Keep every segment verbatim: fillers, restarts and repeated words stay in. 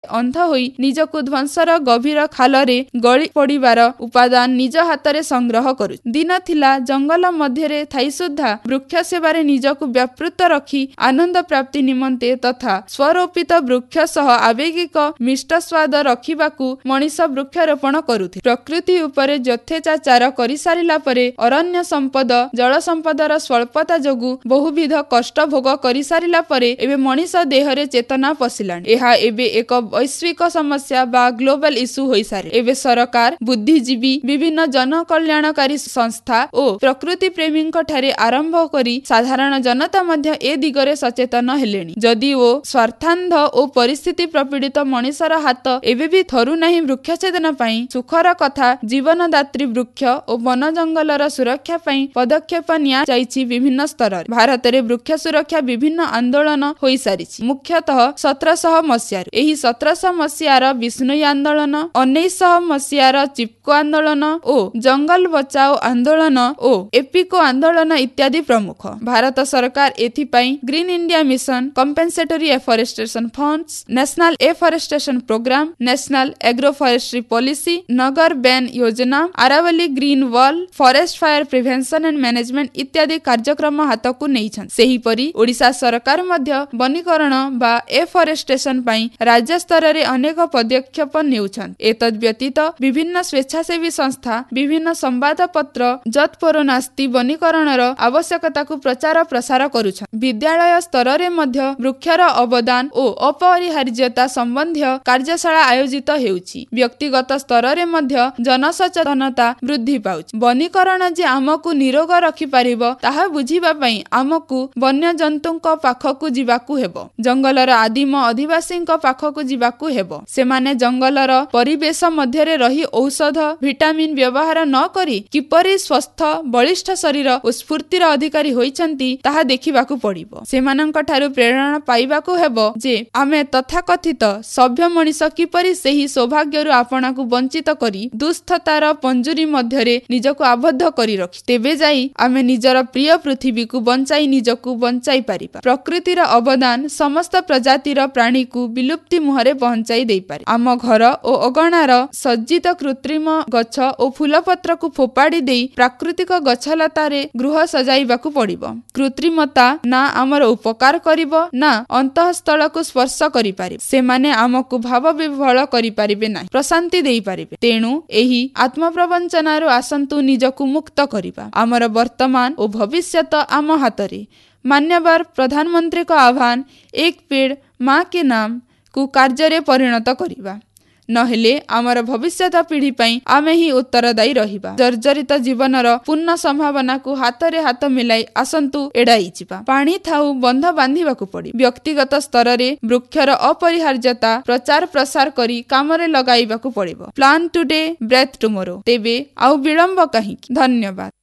अंध होई निजकु ध्वंसर गभीर खालरे गଳି पड़िबार उपादान निज हातरे संग्रह करू। दिन थिला जंगल मध्यरे थाई सुद्धा वृक्ष सेवारे निजकु व्यापृत रखी आनंद प्राप्ति निमंते तथा स्वरोपित वृक्ष सह आवेगिक मिष्ट स्वाद रखिबाकु मनीष वृक्षारोपण करुथि। प्रकृति उपरे यथेचाचार करि सारिला परे अरण्य संपद जल संपदर स्वल्पता जोगु बहुविध कष्ट भोग करि सारिला परे एबे मनीष देहरे चेतना पसिलाणी। एहा एबे एक वैश्विक समस्या बा ग्लोबल इश्यू होई सारे। एबे सरकार बुद्धिजीवी विभिन्न जन कल्याणकारी संस्था ओ प्रकृति प्रेमीक ठारे आरंभ करी साधारण जनता मध्य ए दिगरे सचेतन हेलेनी। जदि ओ स्वार्थांध ओ परिस्थिति प्रपीड़ित मनीषर हाथ एबे भी थरु नाही वृक्षछेदन पई सुखर कथा जीवनदात्री वृक्ष ओ वन जंगलर सुरक्षा पई पदक्षेप निया जाईछि विभिन्न स्तर। भारत रे वृक्ष सुरक्षा विभिन्न आंदोलन होई सारिछि। मुख्यतः सत्रह मसीहा एही सत्रह मसीहार विष्णुई आंदोलन, उन्नीस मसीहार चिपको आंदोलन ओ जंगल बचाओ आंदोलन ओ एपिको आंदोलन इत्यादि प्रमुख। भारत सरकार एथिपाई green India mission, compensatory afforestation funds, national afforestation programme, national agro forestry policy, नगर बैन योजना, Aravalli green wall, forest fire prevention and management इत्यादि कार्यक्रम हाथकु नेइछन। सेहीपरि ओडिशा सरकार मध्य वनीकरण बा एफॉरेस्टेशन पई राज्य स्तर रे अनेक पदक्षेप नेउछन। एतद व्यतीत विभिन्न स्वेच्छासेवी संस्था विभिन्न संवाद पत्र जतपर नास्ति वनीकरणर आवश्यकता को प्रचार प्रसार करुछन। विद्यालय स्तर रे मध्य वृक्षर अवदान ओ अपरिहार्यता संबंधी कार्यशाला आयोजित हेउछि। व्यक्तिगत स्तर रे मध्य जनसचेतनता वृद्धि पाउछि। वनीकरण जे आमकु निरोग रखि पारिबो ताहा बुझिबा पई आमकु वन्य जंतुक पाखकु जिबाकु हेबो। जंगलर आदिम अधिवासीक पाखकु जिबाकु हेबो। सेमाने जंगलर परिवेश मध्यरे रही औषध विटामिन व्यवहार न करी किपरि स्वस्थ बलिष्ठ शरीर ओ स्फूर्तिर अधिकारी होइछन्ति ताहा देखिबाकु पड़िबो। सेमानंक ठारु प्रेरणा पाइबाकु हेबो जे आमे तथाकथित सभ्य मनीष किपरि सेही सौभाग्यरु आपणाकु वंचित करी दुस्थतार पंजुरी मध्यरे निजकु आबद्ध करी रखि तेबे जाई आमे निजर प्रिय पृथ्वी को बंचाई निजकु बंचाई पारिबा। प्रकृतिर अवदान समस्त प्रजातिर प्राणी को विलुप्ति मुहरे पहुंचाई देई पारे। आम घर ओ अगणार सज्जित कृत्रिम गछ ओ फूलपत्र को फोपाड़ी देई प्राकृतिक गछलतारे गृह सजाइबाकु पड़िबो। कृत्रिमता ना आमर उपकार करिबो ना अंतःस्थल को स्पर्श करि पारिबे। सेमाने आमकु भाव विभल करि पारिबे नाही, प्रशांति देई पारिबे। तेणु एही आत्मप्रवंचनारु आसंतु निजकु मुक्त करिबा। आमर वर्तमान ओ भविष्यत आम हातरे। मान्यवर प्रधानमंत्री को आह्वान, एक पेड़ माँ के नाम को कार्य परिणत करिबा, नहेले आमर भविष्यत पीढ़ी पई आमे ही उत्तरदायी रहिबा। जर्जरित जीवनर पूर्ण संभावना को हाथ रे हाथ मिलाई आसंतु एडाई जिबा। पानी थाउ बंध बांधिबाकु पड़ी। व्यक्तिगत स्तर रे वृक्षर अपरिहार्यता प्रचार प्रसार करी Kamre लगाइबाकु पड़िबो। Plan today breath tomorrow. तेबे आउ विलंब काहीकि। धन्यवाद।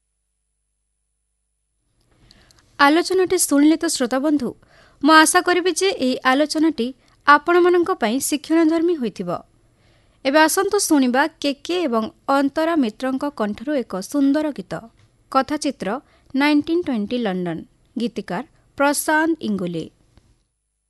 आलोचनाटी सुनिले तो श्रोता बंधु, मु आशा करिबि जे एही आलोचनाटी आपण मानक पई शिक्षणधर्मी होइथिबो। एबे आसंतु सुनिबा केके एवं अंतरा मित्रंक कंठरू एक सुंदर गीत। कथाचित्र नाइंटीन ट्वेंटी लंडन। गीतिकार प्रशांत इंगोले।